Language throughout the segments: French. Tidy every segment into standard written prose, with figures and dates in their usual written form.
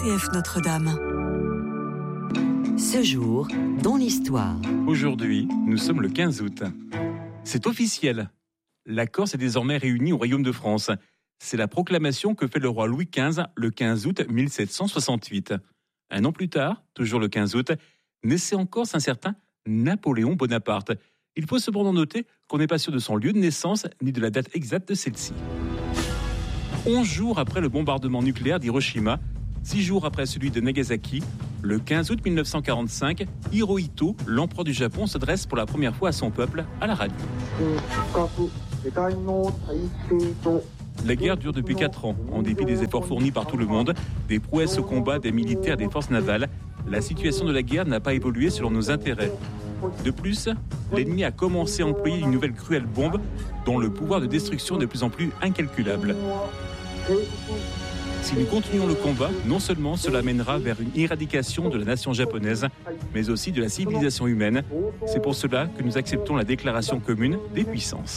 RCF Notre-Dame. Ce jour, dans l'histoire. Aujourd'hui, nous sommes le 15 août. C'est officiel. La Corse est désormais réunie au Royaume de France. C'est la proclamation que fait le roi Louis XV le 15 août 1768. Un an plus tard, toujours le 15 août, naissait en Corse un certain Napoléon Bonaparte. Il faut cependant noter qu'on n'est pas sûr de son lieu de naissance ni de la date exacte de celle-ci. 11 jours après le bombardement nucléaire d'Hiroshima, 6 jours après celui de Nagasaki, le 15 août 1945, Hirohito, l'empereur du Japon, s'adresse pour la première fois à son peuple à la radio. La guerre dure depuis 4 ans. En dépit des efforts fournis par tout le monde, des prouesses au combat des militaires des forces navales, la situation de la guerre n'a pas évolué selon nos intérêts. De plus, l'ennemi a commencé à employer une nouvelle cruelle bombe dont le pouvoir de destruction est de plus en plus incalculable. Si nous continuons le combat, non seulement cela mènera vers une éradication de la nation japonaise, mais aussi de la civilisation humaine. C'est pour cela que nous acceptons la déclaration commune des puissances.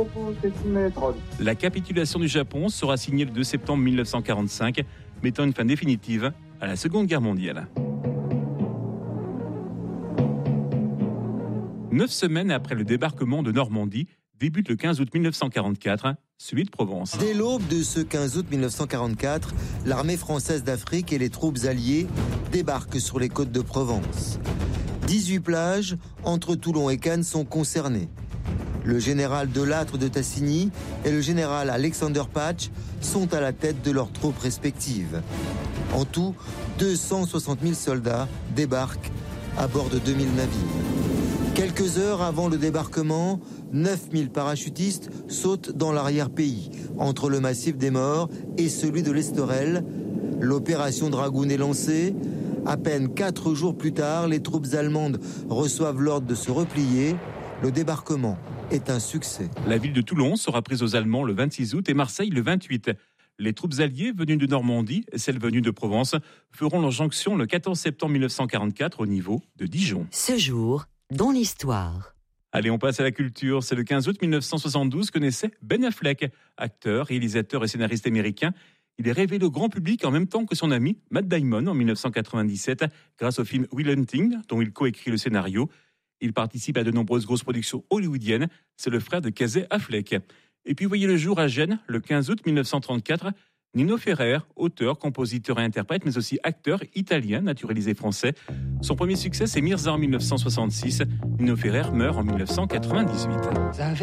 La capitulation du Japon sera signée le 2 septembre 1945, mettant une fin définitive à la Seconde Guerre mondiale. 9 semaines après le débarquement de Normandie, débute le 15 août 1944, celui de Provence. Dès l'aube de ce 15 août 1944, l'armée française d'Afrique et les troupes alliées débarquent sur les côtes de Provence. 18 plages entre Toulon et Cannes sont concernées. Le général Delattre de Tassigny et le général Alexander Patch sont à la tête de leurs troupes respectives. En tout, 260 000 soldats débarquent à bord de 2000 navires. Quelques heures avant le débarquement, 9000 parachutistes sautent dans l'arrière-pays, entre le massif des Morts et celui de l'Estorel. L'opération Dragoon est lancée. À peine 4 jours plus tard, les troupes allemandes reçoivent l'ordre de se replier. Le débarquement est un succès. La ville de Toulon sera prise aux Allemands le 26 août et Marseille le 28. Les troupes alliées venues de Normandie et celles venues de Provence feront leur jonction le 14 septembre 1944 au niveau de Dijon. Ce jour, dans l'histoire. Allez, on passe à la culture. C'est le 15 août 1972 que naissait Ben Affleck, acteur, réalisateur et scénariste américain. Il est révélé au grand public en même temps que son ami Matt Damon en 1997 grâce au film Will Hunting, dont il coécrit le scénario. Il participe à de nombreuses grosses productions hollywoodiennes. C'est le frère de Casey Affleck. Et puis voyez le jour à Gênes, le 15 août 1934, Nino Ferrer, auteur, compositeur et interprète, mais aussi acteur italien naturalisé français. Son premier succès, c'est Mirza en 1966. Nino Ferrer meurt en 1998.